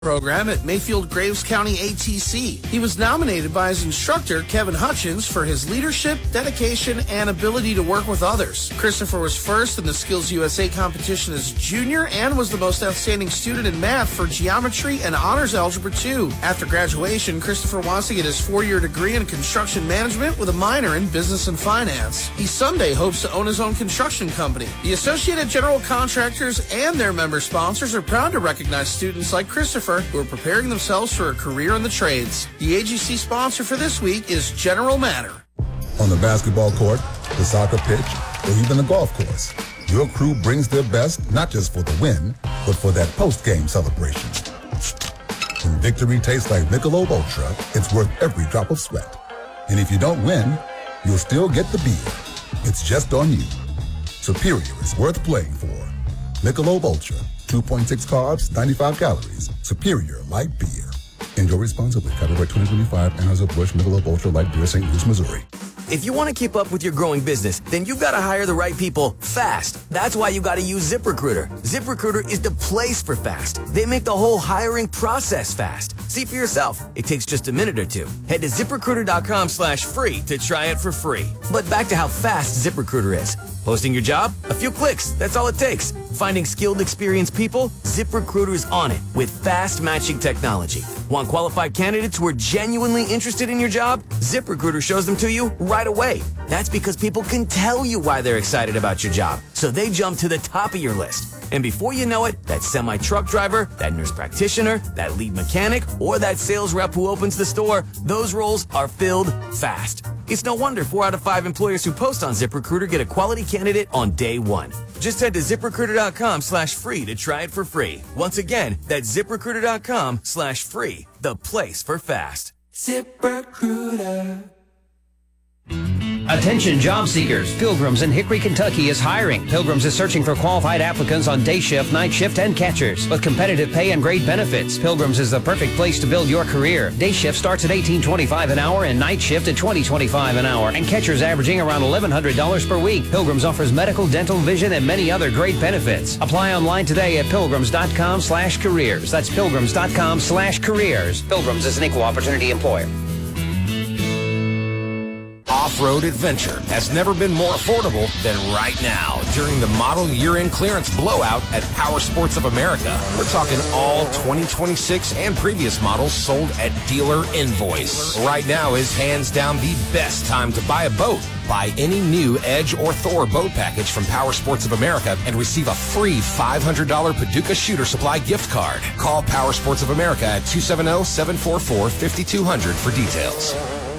program at Mayfield Graves County ATC. He was nominated by his instructor, Kevin Hutchins, for his leadership, dedication, and ability to work with others. Christopher was first in the Skills USA competition as junior and was the most outstanding student in math for geometry and honors algebra 2. After graduation, Christopher wants to get his 4-year degree in construction management with a minor in business and finance. He someday hopes to own his own construction company. The Associated General Contractors and their member sponsors are proud to recognize students like Christopher who are preparing themselves for a career in the trades. The AGC sponsor for this week is General Matter. On the basketball court, the soccer pitch, or even the golf course, your crew brings their best not just for the win, but for that post-game celebration. When victory tastes like Michelob Ultra, it's worth every drop of sweat. And if you don't win, you'll still get the beer. It's just on you. Superior is worth playing for. Michelob Ultra, 2.6 carbs, 95 calories. Superior light beer. Enjoy responsibly. Copyright 2025, Anheuser-Busch Michelob Ultra Light Beer, St. Louis, Missouri. If you want to keep up with your growing business, then you've got to hire the right people fast. That's why you got to use ZipRecruiter. ZipRecruiter is the place for fast. They make the whole hiring process fast. See for yourself. It takes just a minute or two. Head to ZipRecruiter.com/free to try it for free. But back to how fast ZipRecruiter is. Posting your job? A few clicks. That's all it takes. Finding skilled, experienced people? ZipRecruiter's on it with fast matching technology. Want qualified candidates who are genuinely interested in your job? ZipRecruiter shows them to you right away. That's because people can tell you why they're excited about your job, so they jump to the top of your list. And before you know it, that semi-truck driver, that nurse practitioner, that lead mechanic, or that sales rep who opens the store, those roles are filled fast. It's no wonder 4 out of 5 employers who post on ZipRecruiter get a quality candidate on day one. Just head to ZipRecruiter.com/free to try it for free. Once again, that's ZipRecruiter.com/free, the place for fast. ZipRecruiter. Attention job seekers. Pilgrims in Hickory, Kentucky is hiring. Pilgrims is searching for qualified applicants on day shift, night shift, and catchers with competitive pay and great benefits. Pilgrims is the perfect place to build your career. Day shift starts at $18.25 an hour and night shift at $20.25 an hour, and catchers averaging around $1,100 per week. Pilgrims offers medical, dental, vision, and many other great benefits. Apply online today at pilgrims.com/careers. That's pilgrims.com/careers. Pilgrims is an equal opportunity employer. Off-road adventure has never been more affordable than right now during the model year-end clearance blowout at Power Sports of America. We're talking all 2026 and previous models sold at dealer invoice. Right now is hands down the best time to buy a boat. Buy any new Edge or Thor boat package from Power Sports of America and receive a free $500 Paducah Shooter Supply gift card. Call Power Sports of America at 270-744-5200 for details.